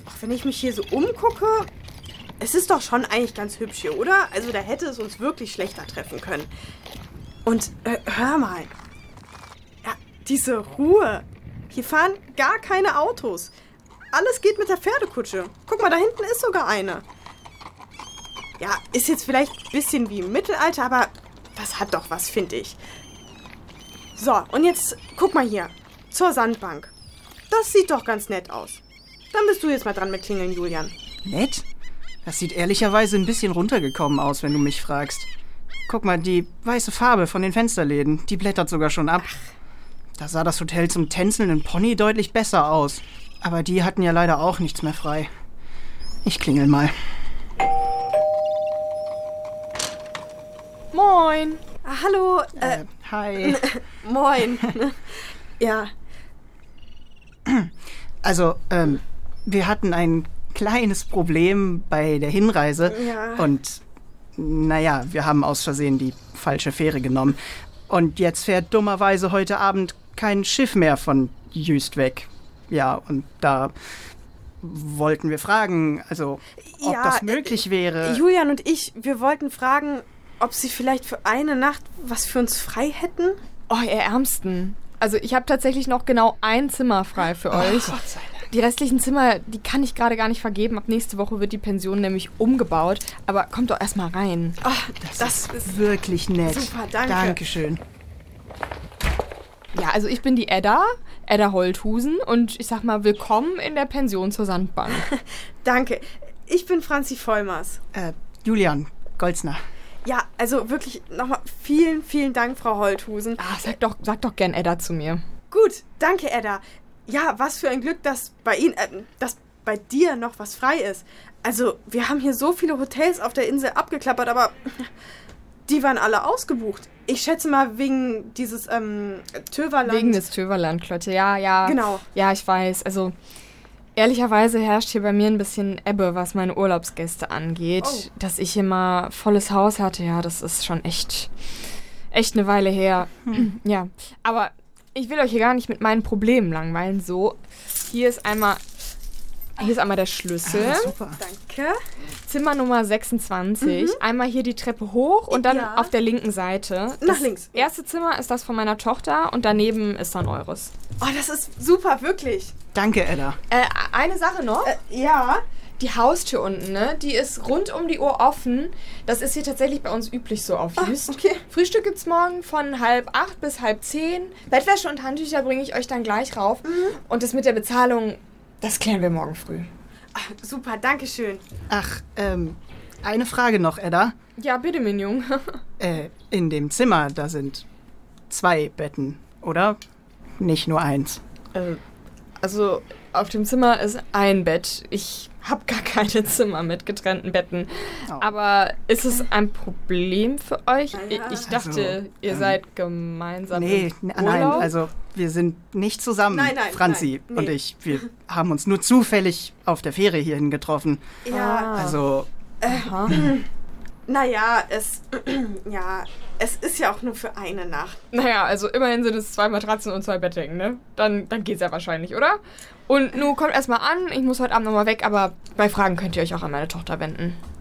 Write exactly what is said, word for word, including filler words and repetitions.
ach, wenn ich mich hier so umgucke, es ist doch schon eigentlich ganz hübsch hier, oder? Also da hätte es uns wirklich schlechter treffen können. Und äh, hör mal. Ja, diese Ruhe. Hier fahren gar keine Autos. Alles geht mit der Pferdekutsche. Guck mal, da hinten ist sogar eine. Ja, ist jetzt vielleicht ein bisschen wie im Mittelalter, aber das hat doch was, finde ich. So, und jetzt guck mal hier. Zur Sandbank. Das sieht doch ganz nett aus. Dann bist du jetzt mal dran mit Klingeln, Julian. Nett? Das sieht ehrlicherweise ein bisschen runtergekommen aus, wenn du mich fragst. Guck mal, die weiße Farbe von den Fensterläden, die blättert sogar schon ab. Ach. Da sah das Hotel zum tänzelnden Pony deutlich besser aus. Aber die hatten ja leider auch nichts mehr frei. Ich klingel mal. Moin. Ah, hallo. Äh, äh, hi. Moin. Ja. Also, ähm, wir hatten ein kleines Problem bei der Hinreise. Ja. Und, naja, wir haben aus Versehen die falsche Fähre genommen. Und jetzt fährt dummerweise heute Abend kein Schiff mehr von Jüst weg. Ja, und da wollten wir fragen, also, ob ja, das möglich wäre. Julian und ich, wir wollten fragen, ob Sie vielleicht für eine Nacht was für uns frei hätten? Oh, ihr Ärmsten. Also ich habe tatsächlich noch genau ein Zimmer frei für Oh, euch. Gott sei Dank. Die restlichen Zimmer, die kann ich gerade gar nicht vergeben. Ab nächste Woche wird die Pension nämlich umgebaut. Aber kommt doch erst mal rein. Oh, Das, das ist, ist wirklich nett. super, danke. Dankeschön. Ja, also ich bin die Edda, Edda Holthusen. Und ich sag mal, willkommen in der Pension zur Sandbank. Danke. Ich bin Franzi Vollmers. Äh, Julian Golzner. Ja, also wirklich nochmal vielen, vielen Dank, Frau Holthusen. Ah, sag doch, sag doch gern Edda zu mir. Gut, danke, Edda. Ja, was für ein Glück, dass bei Ihnen, äh, dass bei dir noch was frei ist. Also, wir haben hier so viele Hotels auf der Insel abgeklappert, aber die waren alle ausgebucht. Ich schätze mal wegen dieses ähm, Töverland. Wegen des Töverland-Klotte, ja, ja. Genau. Ja, ich weiß. Also, ehrlicherweise herrscht hier bei mir ein bisschen Ebbe, was meine Urlaubsgäste angeht. Oh. Dass ich hier mal volles Haus hatte, ja, das ist schon echt, echt eine Weile her. Hm. Ja, aber ich will euch hier gar nicht mit meinen Problemen langweilen. So, hier ist einmal, hier ist einmal der Schlüssel. Ah, super. Danke. Zimmer Nummer sechsundzwanzig. Mhm. Einmal hier die Treppe hoch und dann Ja. auf der linken Seite. Nach Das links. erste Zimmer ist das von meiner Tochter und daneben ist dann eures. Oh, das ist super, wirklich. Danke, Edda. Äh, eine Sache noch. Äh, ja. Die Haustür unten, ne? Die ist rund um die Uhr offen. Das ist hier tatsächlich bei uns üblich so auf Jüst. Ah, okay. Frühstück gibt's morgen von halb acht bis halb zehn. Bettwäsche und Handtücher bringe ich euch dann gleich rauf. Mhm. Und das mit der Bezahlung, das klären wir morgen früh. Ach, super, danke schön. Ach, ähm, eine Frage noch, Edda. Ja, bitte, mein Junge. Äh, in dem Zimmer, da sind zwei Betten, oder? Nicht nur eins. äh, also, auf dem Zimmer ist ein Bett. Ich habe gar keine Zimmer mit getrennten Betten. Oh. Aber ist es ein Problem für euch? Ja. Ich dachte, Also, ihr ähm, seid gemeinsam Nee, im n- nein, Urlaub? also wir sind nicht zusammen, Nein, nein, Franzi nein, und nee. ich. Wir haben uns nur zufällig auf der Fähre hierhin getroffen. Ja, Ah. Also, Aha. naja, es, ja, es ist ja auch nur für eine Nacht. Naja, also immerhin sind es zwei Matratzen und zwei Bettdecken, ne? Dann, dann geht's ja wahrscheinlich, oder? Und nun kommt erstmal an, ich muss heute Abend nochmal weg, aber bei Fragen könnt ihr euch auch an meine Tochter wenden.